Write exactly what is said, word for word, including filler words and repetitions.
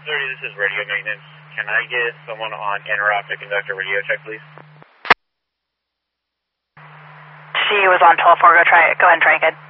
thirty, this is radio maintenance. Can I get someone on interrupt to conduct a radio check, please? She was on twelve four. Go try it. Go ahead and try again.